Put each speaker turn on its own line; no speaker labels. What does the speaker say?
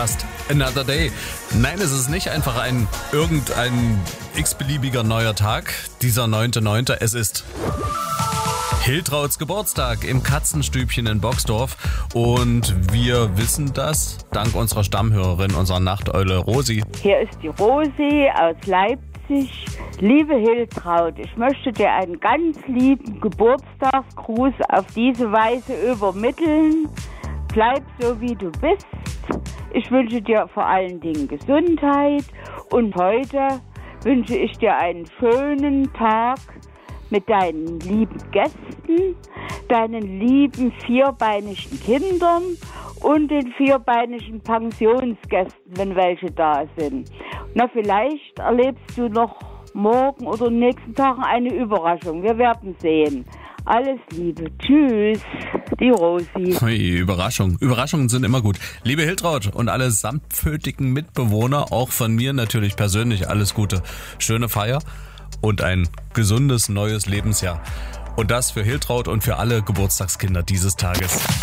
Just another day. Nein, es ist nicht einfach irgendein x-beliebiger neuer Tag, dieser 9.9. Es ist Hiltrauts Geburtstag im Katzenstübchen in Boxdorf und wir wissen das dank unserer Stammhörerin, unserer Nachteule Rosi.
Hier ist die Rosi aus Leipzig. Liebe Hiltraut, ich möchte dir einen ganz lieben Geburtstagsgruß auf diese Weise übermitteln. Bleib so, wie du bist. Ich wünsche dir vor allen Dingen Gesundheit und heute wünsche ich dir einen schönen Tag mit deinen lieben Gästen, deinen lieben vierbeinigen Kindern und den vierbeinigen Pensionsgästen, wenn welche da sind. Na, vielleicht erlebst du noch morgen oder in den nächsten Tagen eine Überraschung. Wir werden sehen. Alles Liebe. Tschüss, die Rosi.
Ui, Überraschung. Überraschungen sind immer gut. Liebe Hiltraut und alle samtpfötigen Mitbewohner, auch von mir natürlich persönlich alles Gute. Schöne Feier und ein gesundes neues Lebensjahr. Und das für Hiltraut und für alle Geburtstagskinder dieses Tages.